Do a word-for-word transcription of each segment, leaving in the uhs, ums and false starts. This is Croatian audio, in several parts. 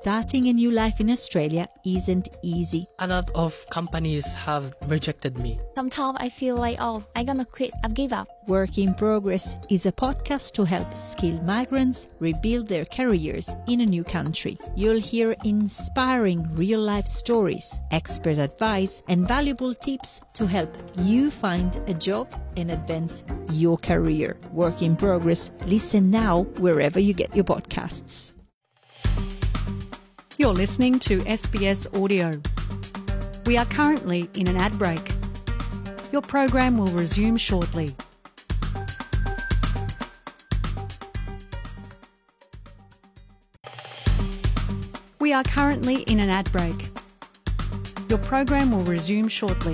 starting a new life in Australia isn't easy. A lot of companies have rejected me. Sometimes I feel like, oh, I'm gonna quit, I've give up. Work in Progress is a podcast to help skilled migrants rebuild their careers in a new country. You'll hear inspiring real-life stories, expert advice, and valuable tips to help you find a job and advance your career. Work in Progress. Listen now wherever you get your podcasts. You're listening to S B S Audio. We are currently in an ad break. Your program will resume shortly. We are currently in an ad break. Your program will resume shortly.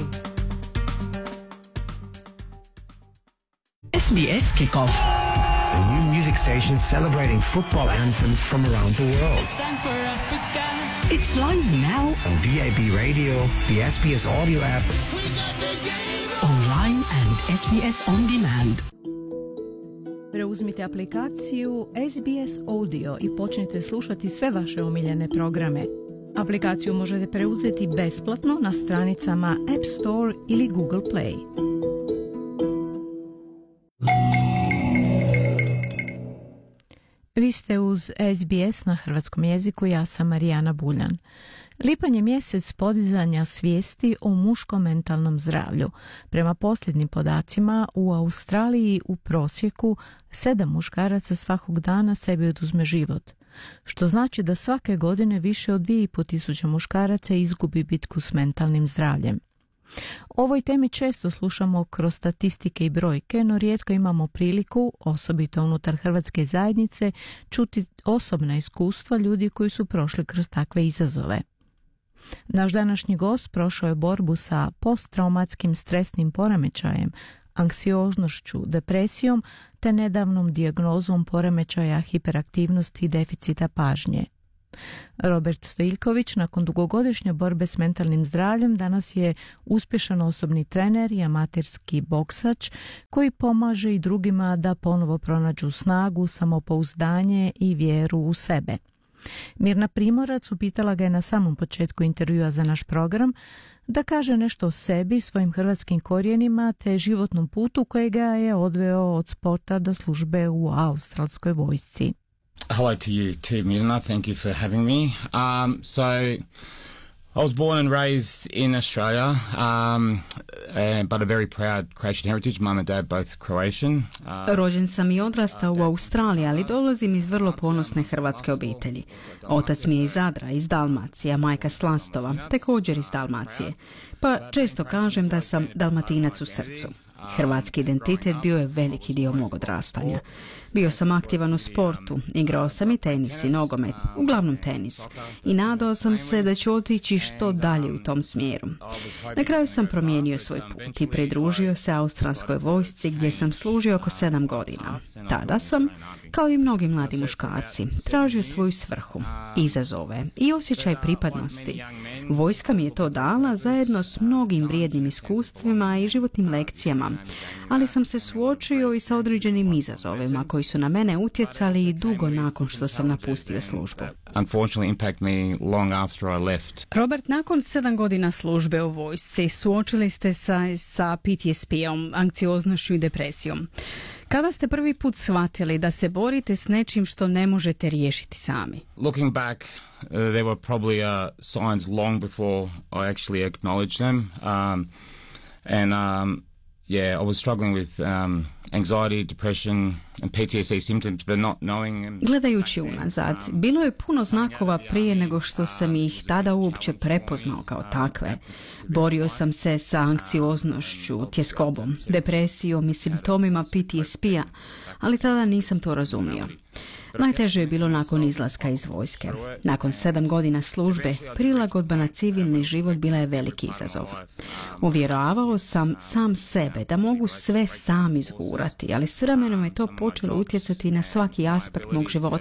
S B S Kickoff, a new music station celebrating football anthems from around the world. It's time for Africa. It's live now on D A B Radio, the S B S audio app, online and S B S On Demand. Preuzmite aplikaciju S B S Audio i počnite slušati sve vaše omiljene programe. Aplikaciju možete preuzeti besplatno na stranicama App Store ili Google Play. Vi ste uz S B S na hrvatskom jeziku, ja sam Marijana Buljan. Lipanj je mjesec podizanja svijesti o muškom mentalnom zdravlju. Prema posljednjim podacima, u Australiji u prosjeku sedam muškaraca svakog dana sebi oduzme život, što znači da svake godine više od dvije i pol tisuće muškaraca izgubi bitku s mentalnim zdravljem. O ovoj temi često slušamo kroz statistike i brojke, no rijetko imamo priliku, osobito unutar hrvatske zajednice, čuti osobna iskustva ljudi koji su prošli kroz takve izazove. Naš današnji gost prošao je borbu sa posttraumatskim stresnim poremećajem, anksioznošću, depresijom te nedavnom dijagnozom poremećaja hiperaktivnosti i deficita pažnje. Robert Stojiljković, nakon dugogodišnje borbe s mentalnim zdravljem, danas je uspješan osobni trener i amaterski boksač koji pomaže i drugima da ponovo pronađu snagu, samopouzdanje i vjeru u sebe. Mirna Primorac upitala ga je na samom početku intervjua za naš program da kaže nešto o sebi, svojim hrvatskim korijenima te životnom putu kojega je odveo od sporta do službe u australskoj vojsci. Hello to you too, Mirna. Thank you for having me. Um, so, I was born and raised in Australia, um, uh, but a very proud Croatian heritage. Mum and dad both Croatian. Uh, Rođen sam i odrastao u Australiji, ali dolazim iz vrlo ponosne hrvatske obitelji. Otac mi je iz Zadra, iz Dalmacije, a majka s Lastova, također iz Dalmacije. Pa često kažem da sam Dalmatinac u srcu. Hrvatski identitet bio je veliki dio mog odrastanja. Bio sam aktivan u sportu, igrao sam i tenis i nogomet, uglavnom tenis. I nadao sam se da ću otići što dalje u tom smjeru. Na kraju sam promijenio svoj put i pridružio se australskoj vojsci gdje sam služio oko sedam godina. Tada sam, kao i mnogi mladi muškarci, tražio svoju svrhu, izazove i osjećaj pripadnosti. Vojska mi je to dala zajedno s mnogim vrijednim iskustvima i životnim lekcijama, ali sam se suočio i sa određenim izazovima koji su na mene utjecali i dugo nakon što sam napustio službu. Unfortunately impact me long after I left. Robert, nakon sedam godina službe u vojsci suočili ste se sa P T S P-om, anksioznošću i depresijom. Kada ste prvi put shvatili da se borite s nečim što ne možete riješiti sami? Looking back, uh, there were probably uh, signs long before I actually acknowledged them. Um, and um, yeah, I was struggling with um, anxiety, depression and P T S D symptoms, but not knowing them. Gledajući unazad, bilo je puno znakova prije nego što sam ih tada uopće prepoznao kao takve. Borio sam se sa anksioznošću, tjeskobom, depresijom i simptomima P T S P-a, ali tada nisam to razumio. Najteže je bilo nakon izlaska iz vojske. Nakon sedam godina službe, prilagodba na civilni život bila je veliki izazov. Uvjeravao sam sam sebe da mogu sve sam izgurati, ali s vremenom je to počelo utjecati na svaki aspekt mog života.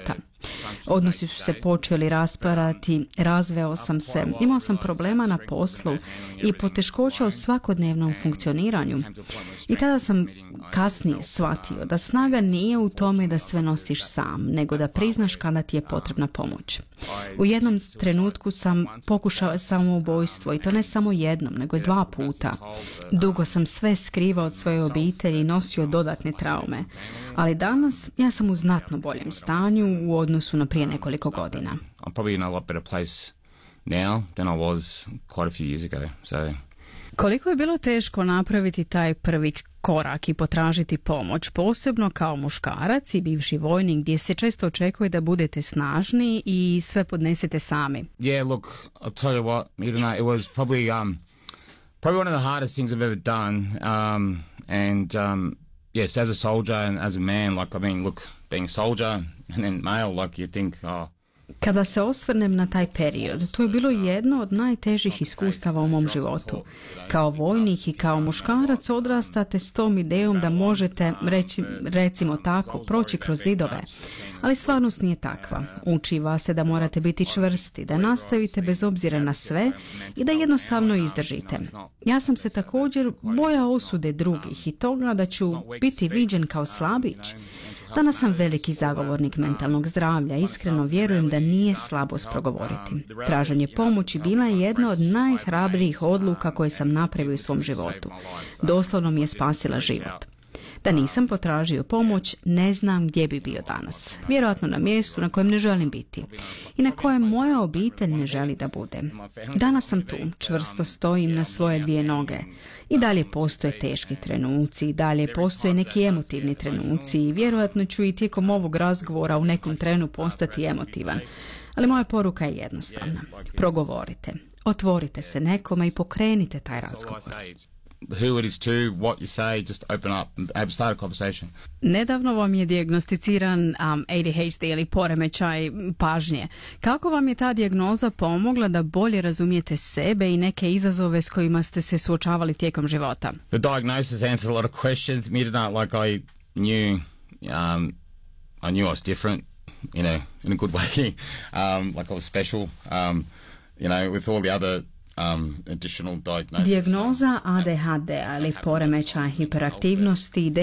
Odnosi su se počeli rasparati, razveo sam se, imao sam problema na poslu i poteškoća u svakodnevnom funkcioniranju. I tada sam kasnije shvatio da snaga nije u tome da sve nosiš sam, nego da priznaš kada ti je potrebna pomoć. U jednom trenutku sam pokušao samoubojstvo i to ne samo jednom, nego i dva puta. Dugo sam sve skrivao od svoje obitelji i nosio dodatne traume, ali danas ja sam u znatno boljem stanju u odnosu na prije nekoliko godina. I'm probably in a lot better place now than I was quite a few years ago. So Koliko je bilo teško napraviti taj prvi korak i potražiti pomoć, posebno kao muškarac i bivši vojnik gdje se često očekuje da budete snažni i sve podnesete sami? Yeah, look, I'll tell you what, you know, it was probably um, probably one of the hardest things I've ever done. Um, and um, yes, as a soldier and as a man, like I mean, look, being a soldier and then male, like you think, oh. Kada se osvrnem na taj period, to je bilo jedno od najtežih iskustava u mom životu. Kao vojnik i kao muškarac odrastate s tom idejom da možete, reći, recimo tako, proći kroz zidove. Ali stvarnost nije takva. Uči vas se da morate biti čvrsti, da nastavite bez obzira na sve i da jednostavno izdržite. Ja sam se također bojao osude drugih i toga da ću biti viđen kao slabić. Danas sam veliki zagovornik mentalnog zdravlja. Iskreno vjerujem da nije slabost progovoriti. Traženje pomoći bila je jedna od najhrabrijih odluka koje sam napravio u svom životu. Doslovno mi je spasila život. Da nisam potražio pomoć, ne znam gdje bi bio danas. Vjerojatno na mjestu na kojem ne želim biti i na kojem moja obitelj ne želi da bude. Danas sam tu, čvrsto stojim na svoje dvije noge. I dalje postoje teški trenuci, i dalje postoje neki emotivni trenuci i vjerojatno ću i tijekom ovog razgovora u nekom trenu postati emotivan. Ali moja poruka je jednostavna. Progovorite, otvorite se nekome i pokrenite taj razgovor. Who it is to, what you say, just open up and have start a conversation. Nedavno vam je dijagnosticiran um, A D H D ili poremećaj pažnje. Kako vam je ta dijagnoza pomogla da bolje razumijete sebe i neke izazove s kojima ste se suočavali tijekom života? The diagnosis answered a lot of questions. Me not like I knew, um, I knew I was different, you know, in a good way. um, like I was special, um, you know, with all the other Um, additional diagnosis. Dijagnoza A D H D ili poremećaj hiperaktivnosti